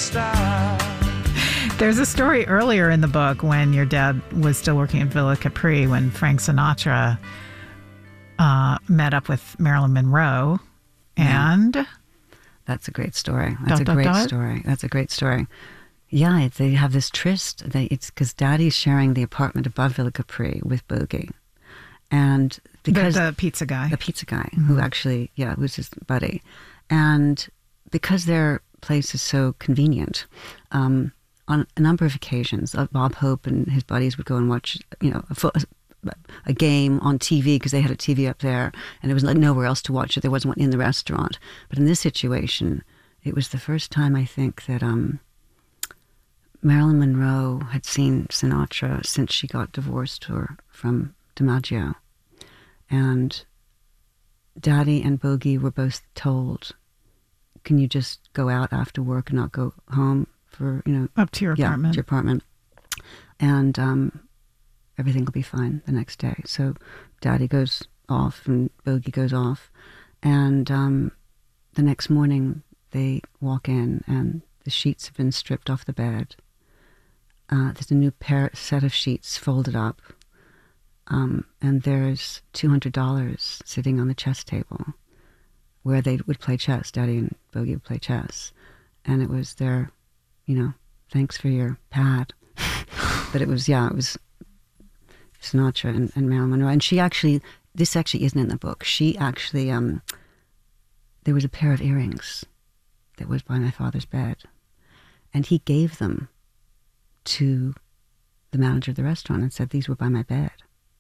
style. There's a story earlier in the book when your dad was still working at Villa Capri when Frank Sinatra met up with Marilyn Monroe, and that's a great story. That's a great story. That's a great story. Yeah, they have this tryst. It's because Daddy's sharing the apartment above Villa Capri with Bogey, and because the pizza guy, who actually, was his buddy, and because their place is so convenient, on a number of occasions, Bob Hope and his buddies would go and watch, a game on TV because they had a TV up there, and there was nowhere else to watch it. There wasn't one in the restaurant. But in this situation, it was the first time I think that Marilyn Monroe had seen Sinatra since she got divorced from DiMaggio. And Daddy and Bogey were both told, can you just go out after work and not go home for, up to your apartment? Yeah, to your apartment. And everything will be fine the next day. So Daddy goes off and Bogey goes off. And the next morning they walk in and the sheets have been stripped off the bed. There's a new set of sheets folded up. And there's $200 sitting on the chess table where they would play chess. Daddy and Bogey would play chess. And it was their, thanks for your pad. But it was Sinatra and Marilyn Monroe. And this actually isn't in the book. She actually, there was a pair of earrings that was by my father's bed. And he gave them to the manager of the restaurant and said, these were by my bed.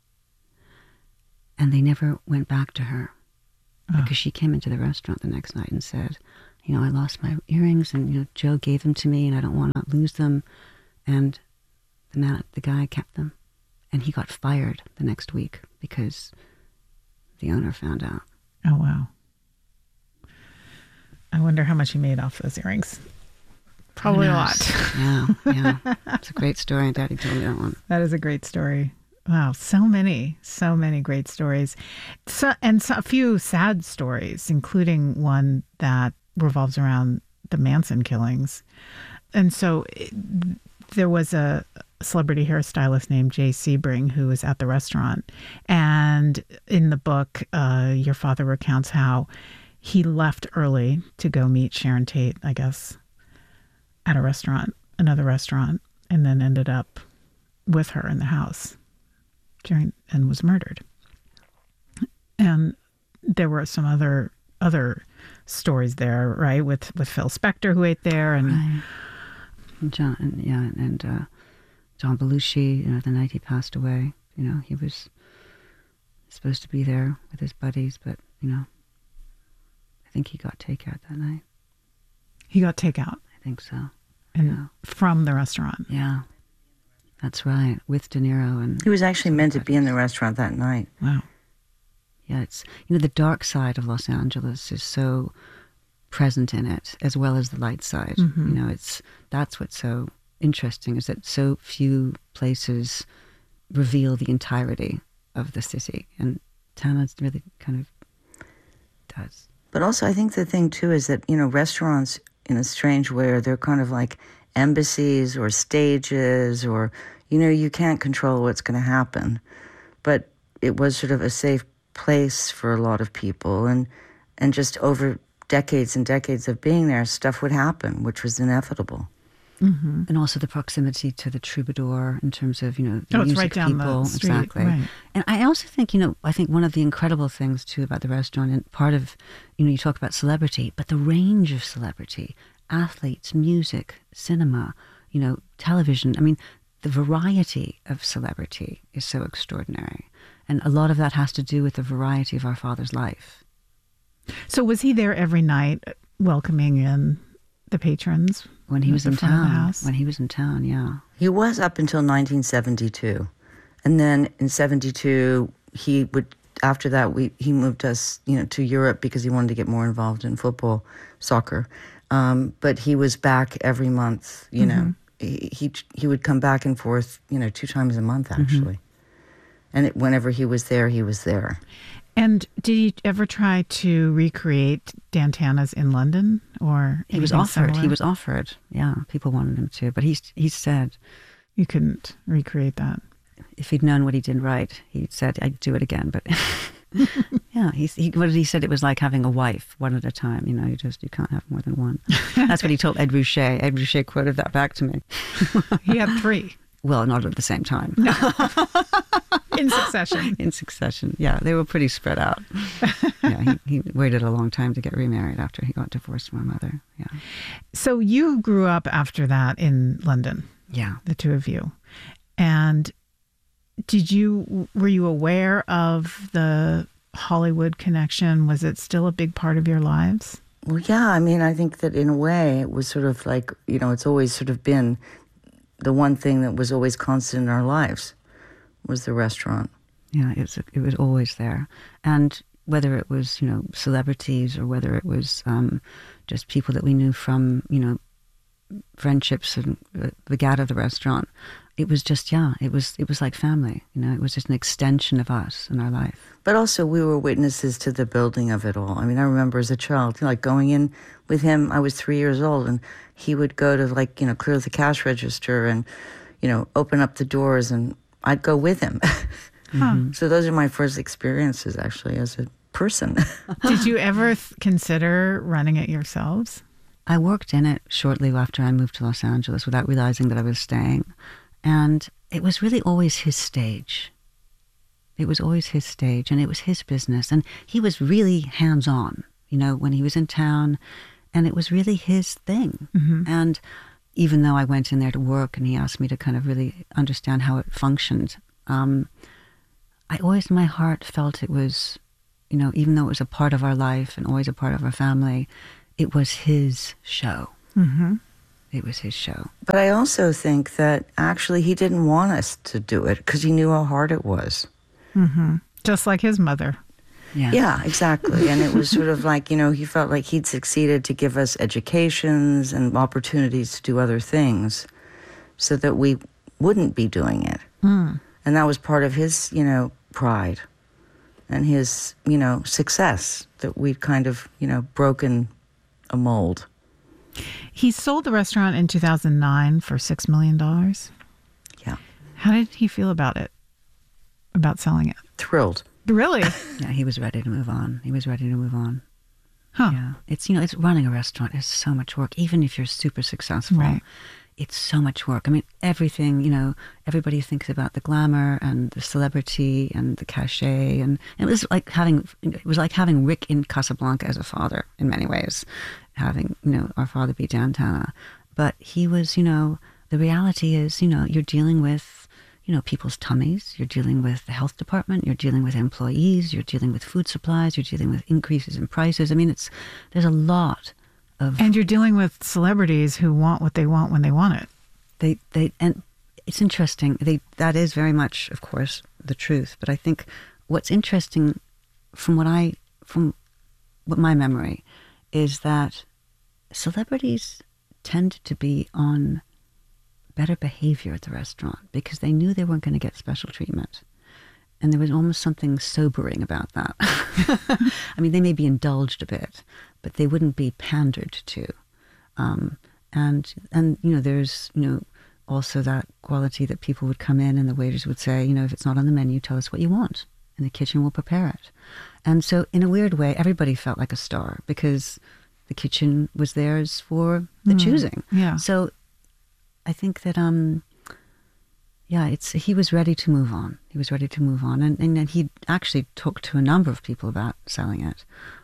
And they never went back to her because she came into the restaurant the next night and said, I lost my earrings and, Joe gave them to me and I don't want to lose them. And the guy kept them. And he got fired the next week because the owner found out. Oh, wow. I wonder how much he made off those earrings. Probably a lot. Yeah. It's a great story. Daddy told me that one. That is a great story. Wow, so many great stories. And a few sad stories, including one that revolves around the Manson killings. And so there was a celebrity hairstylist named Jay Sebring who was at the restaurant. And in the book, your father recounts how he left early to go meet Sharon Tate, I guess, at another restaurant, and then ended up with her in the house and was murdered. And there were some other stories there, right? With Phil Spector, who ate there, and right. John Belushi. The night he passed away, he was supposed to be there with his buddies, but I think he got takeout that night. He got takeout. I think so. And from the restaurant. Yeah. That's right, with De Niro. And he was actually meant to be in the restaurant that night. Wow. Yeah, it's, the dark side of Los Angeles is so present in it, as well as the light side. Mm-hmm. That's what's so interesting, is that so few places reveal the entirety of the city. And Tana's really kind of does. But also, I think the thing, too, is that, restaurants, in a strange way, they're kind of like embassies or stages, or you can't control what's going to happen, but it was sort of a safe place for a lot of people, and just over decades and decades of being there, stuff would happen, which was inevitable. Mm-hmm. And also the proximity to the Troubadour in terms of the music it's right down people, the street, exactly. Right. And I also think I think one of the incredible things too about the restaurant, and part of you talk about celebrity, but the range of celebrity. Athletes, music, cinema, television. I mean, the variety of celebrity is so extraordinary. And a lot of that has to do with the variety of our father's life. So was he there every night welcoming in the patrons? When he was in town. When he was in town, yeah. He was up until 1972. And then in 72, after that, he moved us, to Europe because he wanted to get more involved in soccer. But he was back every month, mm-hmm. He would come back and forth, 2 times a month, actually. Mm-hmm. And whenever he was there, he was there. And did you ever try to recreate Dantana's in London, or He was anything offered. similar? He was offered. Yeah, people wanted him to, but he said You couldn't recreate that. if he'd known what he did right, he said I'd do it again. But yeah, he said it was like having a wife, one at a time. You know, you can't have more than one. That's what he told Ed Ruscha. Ed Ruscha quoted that back to me. He had 3 Well, not at the same time. in succession. In succession. Yeah, they were pretty spread out. Yeah, he waited a long time to get remarried after he got divorced from her mother. Yeah. So you grew up after that in London, Yeah. the two of you. And were you aware of the Hollywood connection? Was it still a big part of your lives? Well, yeah, I mean, I think that in a way it was sort of like, you know, it's always sort of been the one thing that was always constant in our lives was the restaurant. Yeah, it was always there. And whether it was, you know, celebrities or whether it was just people that we knew from, you know, friendships and the gate of the restaurant, it was just, yeah, it was like family. You know, it was just an extension of us in our life. But also we were witnesses to the building of it all. I mean, I remember as a child, like going in with him, I was 3 years old, and he would go to, like, you know, clear the cash register and, you know, open up the doors, and I'd go with him. So those are my first experiences, actually, as a person. Did you ever consider running it yourselves? I worked in it shortly after I moved to Los Angeles without realizing that I was staying. And it was really always his stage. It was always his stage, and it was his business. And he was really hands-on, you know, when he was in town, and it was really his thing. And even though I went in there to work and he asked me to kind of really understand how it functioned, I always in my heart felt it was, you know, even though it was a part of our life and always a part of our family, it was his show. It was his show. But I also think that actually he didn't want us to do it because he knew how hard it was. Just like his mother. Yeah. Yeah, exactly. And it was sort of like, you know, he felt like he'd succeeded to give us educations and opportunities to do other things so that we wouldn't be doing it. And that was part of his, you know, pride and his, you know, success, that we'd kind of, you know, broken a mold. He sold the restaurant in 2009 for $6 million. Yeah. How did he feel about it? About selling it? Thrilled. Really? Yeah, he was ready to move on. He was ready to move on. Huh. Yeah. It's, you know, it's running a restaurant is so much work, even if you're super successful. Right. It's so much work. I mean, everything, you know, everybody thinks about the glamour and the celebrity and the cachet. And it was like having Rick in Casablanca as a father in many ways, having, you know, our father be Dantana. But he was, you know, the reality is, you know, you're dealing with, you know, people's tummies. You're dealing with the health department. You're dealing with employees. You're dealing with food supplies. You're dealing with increases in prices. I mean, there's a lot of... And you're dealing with celebrities who want what they want when they want it. And it's interesting. That is very much, of course, the truth. But I think what's interesting from what my memory is that celebrities tend to be on better behavior at the restaurant because they knew they weren't going to get special treatment. And there was almost something sobering about that. I mean, they may be indulged a bit, but they wouldn't be pandered to. And you know, there's, you know, also that quality that people would come in and the waiters would say, you know, if it's not on the menu, tell us what you want, and the kitchen will prepare it. And so in a weird way, everybody felt like a star because the kitchen was theirs for the choosing. Yeah. So I think that, he was ready to move on. He was ready to move on. And he actually talked to a number of people about selling it.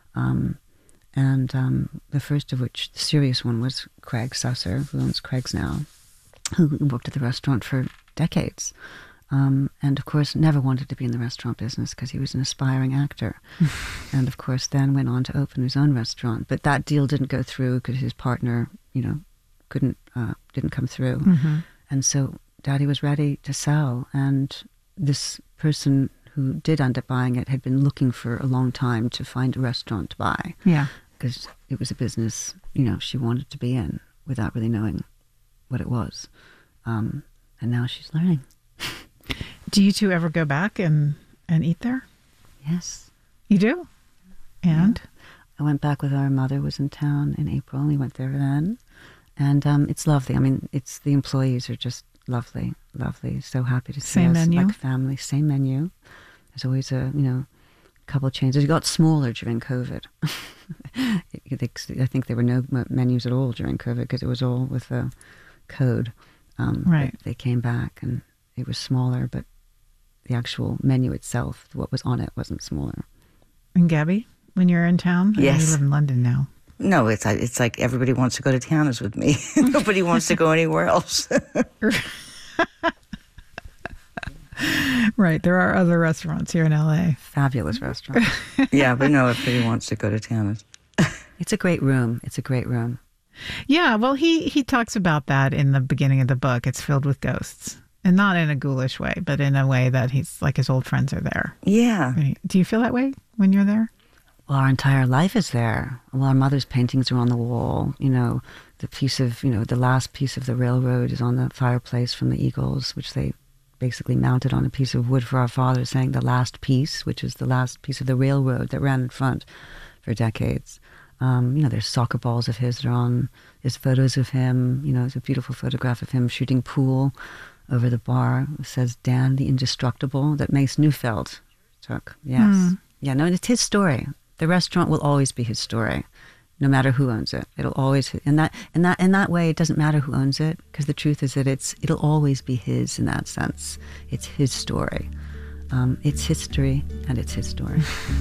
The first of which, the serious one, was Craig Susser, who owns Craig's now, who worked at the restaurant for decades. And of course, never wanted to be in the restaurant business because he was an aspiring actor. And of course, then went on to open his own restaurant. But that deal didn't go through because his partner, you know, didn't come through. And so Daddy was ready to sell. And this person who did end up buying it had been looking for a long time to find a restaurant to buy. Yeah. Because it was a business, you know, she wanted to be in without really knowing what it was. And now she's learning. Do you two ever go back and eat there? Yes. You do? And? I went back with our mother was in town in April, and we went there then. And it's lovely. I mean, the employees are just lovely, lovely. So happy to see Same us menu? like family. Same menu. There's always a couple of changes. It got smaller during COVID. I think there were no menus at all during COVID because it was all with a code. Right. They came back and it was smaller, but the actual menu itself, what was on it, wasn't smaller. And Gabby, when you're in town? I know Yes. you live in London now. No, it's like everybody wants to go to Tana's with me. Nobody wants to go anywhere else. Right. There are other restaurants here in LA. Fabulous restaurant. Yeah, but no, everybody wants to go to Tana's. It's a great room. It's a great room. Yeah. Well, he talks about that in the beginning of the book. It's filled with ghosts. And not in a ghoulish way, but in a way that he's like his old friends are there. Yeah. Do you feel that way when you're there? Well, our entire life is there. Well, our mother's paintings are on the wall. The piece of, the last piece of the railroad is on the fireplace from the Eagles, which they basically mounted on a piece of wood for our father, saying the last piece, which is the last piece of the railroad that ran in front for decades. There's soccer balls of his that are on. There's photos of him. There's a beautiful photograph of him shooting pool over the bar. It says Dan the Indestructible that Mace Neufeld took. Yes. Yeah, no, it's his story. The restaurant will always be his story, no matter who owns it. It'll always, in that way, it doesn't matter who owns it, because the truth is that it'll always be his in that sense. It's his story. It's history, and it's his story.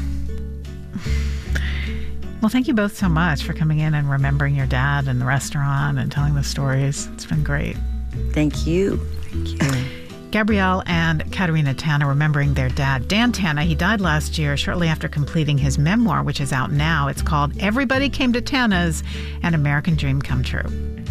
Well, thank you both so much for coming in and remembering your dad and the restaurant and telling the stories. It's been great. Thank you. Thank you. Gabrielle and Katerina Tana remembering their dad, Dan Tana. He died last year shortly after completing his memoir, which is out now. It's called Everybody Came to Tana's, An American Dream Come True.